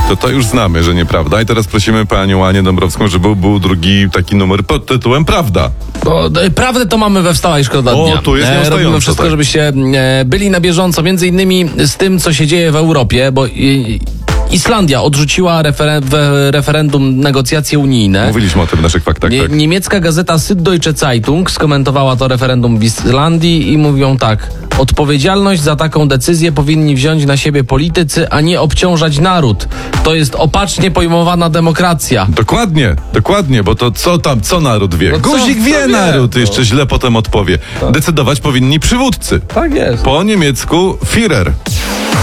To już znamy, że nieprawda. I teraz prosimy panią Anię Dąbrowską, żeby był drugi taki numer pod tytułem Prawda. Prawdę to mamy we Wstawaj Szkoda Dnia. Tu jest robimy wszystko, tak, żebyście byli na bieżąco, między innymi z tym, co się dzieje w Europie, bo Islandia odrzuciła referendum negocjacje unijne. Mówiliśmy o tym w naszych faktach. Tak. Niemiecka gazeta Süddeutsche Zeitung skomentowała to referendum w Islandii i mówią tak: odpowiedzialność za taką decyzję powinni wziąć na siebie politycy, a nie obciążać naród. To jest opacznie pojmowana demokracja. Dokładnie, bo to co naród wie? Guzik wie naród, jeszcze źle potem odpowie. Decydować powinni przywódcy. Tak jest. Po niemiecku Führer.